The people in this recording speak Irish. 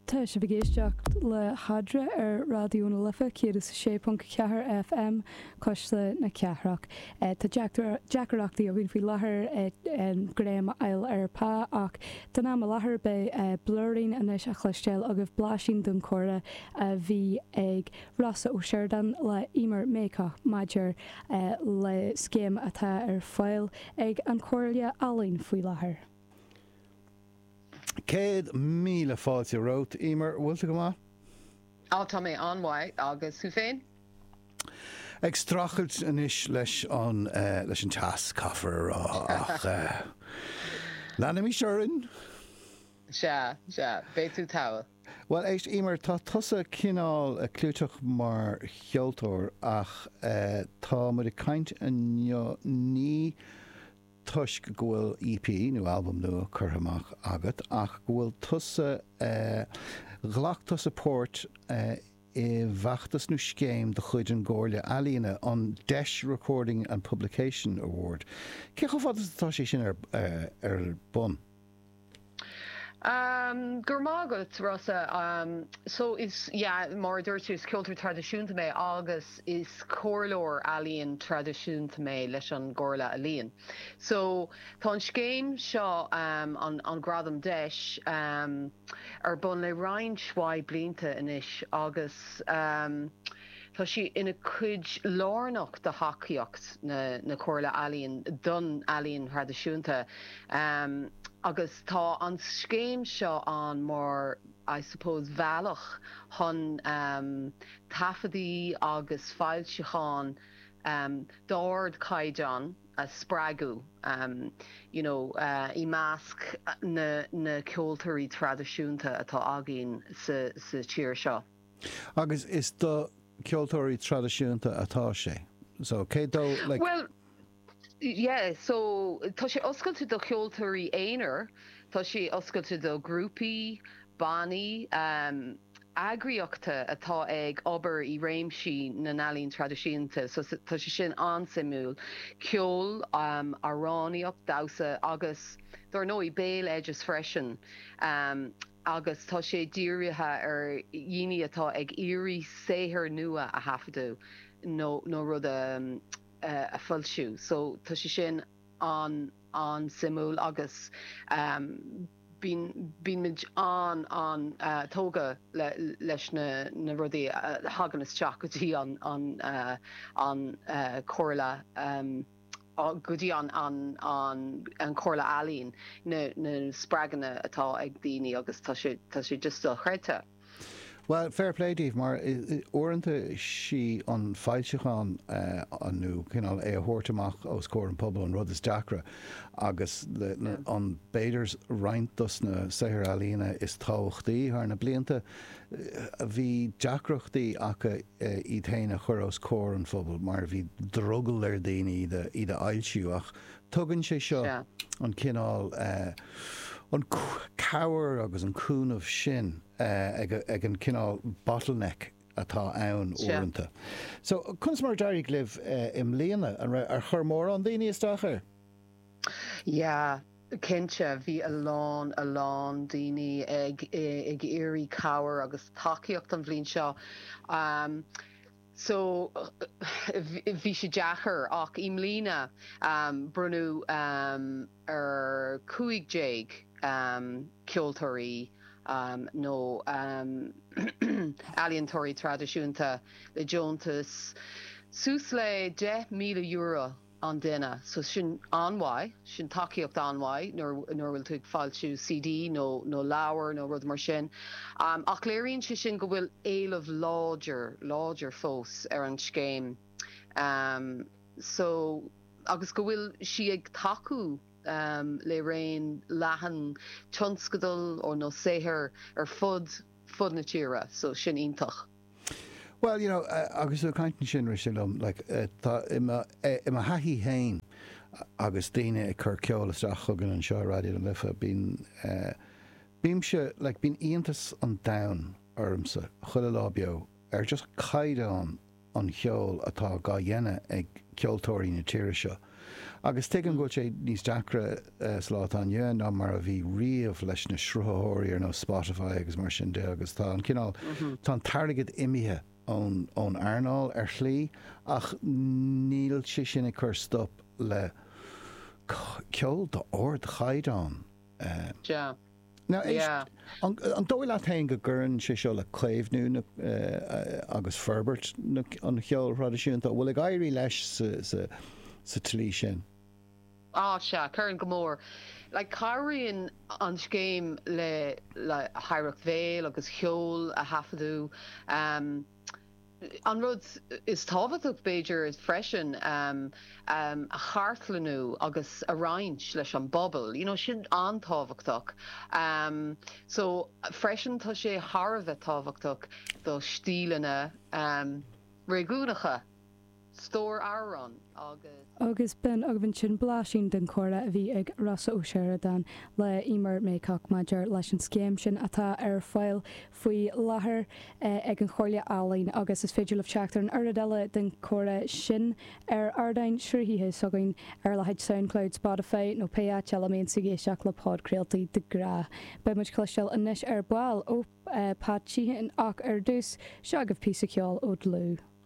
Tá sé bhgéisteach le hadra ar radioúna lifa céad is 6.4 FM coiste na ceathraach. Tá Jackachtaí a bhín fao láthair gréim eil ar pá ach den am láthair be blurring inis a chluisteil agus bláisín don chora a bhí ag rasa ó Sheridan le imar mécha maidir le scéim atá ar fáil ag an choirlia alín faoi láthair. 100,000 fáilte rót imar bhfuilta go má? Tá mé anmhaid agus sú féin? Ag strachailt inis leis an teas caafar ach lena mí seorann? Se, bé tú táil. Well, éist imar tá tusa cinál a clúteach mar cheoltóir ach tá mu a caint ní tuisc go bhfuil EP nó albumm nua curthamach agat ach go bhfuil tusa ghlach tusa pórt I bheachtas nó scéim de chuid an Gcomharla Ealaíne an Deis Recording and Publication Award. Cé go fád atá sé sin ar bun? Gur mágat Rosa, so is mar dúirtú is cultúr tradiisiúnta mé agus is chorlór Ealaín tradiisiúnta mé leis an Gcomharla Ealaín. So tá an scéim seo an gradam deis ar bun le rainn swaid blianta inis agus tá si ina cuid lárnach de hacaíocht na Gcomharla Ealaín don Ealaín tradiisiúnta. Agus tá an scéim seo an mar, I suppose, bhealach chun tafadaí agus fáilteáin dáird caiideán a sppragu, I measc na ceoltóirí tradiisiúnta atá agén sa tír seo. Agus is do ceoltóirí tradiisiúnta atá sé? So, cédó, like... Well, yeah, so tá sé oscailte do cheoltóirí éonar, tá sé oscailte do grúpaí, bannaí, agriíochta atá ag obair I réimsí na Ealaín tradiisiúnta, so tá sé sin ansimúil ceol aráníocht dása agus dar nó I béal edges freisin. Agus tá sé dírithe ar dhaoine atá ag iarraí saothar nua a hafadú nó rud a fuilsiú. So tá sé sin an simúil agus bín mid an tóga leis na rudaí hagan isteach go dtí an Gcomharla go dtí an Gcomharla Ealaín na spreaganna atá ag daoine agus tá sé just do chreite. Well, fair play, Dave, mar orinthe si an fáilteáin anú cinál a thuirteach ó scóir an pobl an rud is deacra agus an béiders reintas na saothar Ealaíne is táchtaí ar na blianta bhí deacrachtaí acha I dhéine chur ó scóir an phobal mar bhí drogal ar daoine iad ailsiú ach tugann sé seo an cinál an cabhar agus an cúnamh sin ag an cinál bottleneck atá ann orinthe. So, chunas mar deirigh libh im léana ar chur mór an daoine isteachar? Yeah, cinse bhí a lán daoine ag iarraí cabhar agus tacaíocht an bhliain seo. So, bhí sé deachar ach im lína brunú ar 50 ceoltóirí nó Ealaíontóirí tradiisiúnta le Joontas sús le €10,000 an duine. So sin anmhaid, sin tacaíocht anmhaid nóir bhfuil tú ag fáilsiú CD nó leabhar nó rud mar sin. Ach léironn sé sin go bhfuil éileamh láidir fós ar an scéim. So agus go bhfuil si ag taú le raon leathan tionscadal ó nó saothar ar fud na tíre, so sin iontach. Well, agus a caiintin sin risilum, like, ima hathí hain agus daine ag chur ceol isteach chugan an seo radio an lifa bímse, like, bín íontas an dain ormsa chuile lábeo ar just caiideán an cheol atá gá dhéine ag ceoltóirí na tíre seo. Agus te an ghil sé níos deacra slátán dhéan ná mar a bhí riamh leis na sruthaóirí ar nó Spotify agus mar sin de agus tá an cinál tá targad imithe ón airnáil ar chlí ach níl si sin i chur stop le ceol do ord chaidán. Now, an dóil le tain go gurn sé seo le cléimhnú agus Ferbert an cheol radisiúnta bhfuil ag éirí leis sa tlí sin. Se chuann go mór. Le cairíonn an scéim le Haireacht Véil agus cheol a hafaú. An rud is táhaach Beiidir is freisin a chartlanú agus a roinnt leis an bobbal, sin antáhachtach. So freisin tá sé Harbheith táhachtach do stílanna réúnacha, stór áran agus ben aghann sin bláisín den chora a bhí ag Rasa Ó Sheridan le imar mécach maidir leis an scéim sin atá ar fáil faoi láthair ag an chorla álainn agus is féidir leh teachtar an airdeile den chora sin ar ardain sruthaithe sogainn ar leid SoundCloud, Spotify nó PH Element sa géisteach le podcréaltaí de gra. Ba muid cloisteil inis ar báil ó pátíthe ach ar dús se agah pí ceol ó dlú.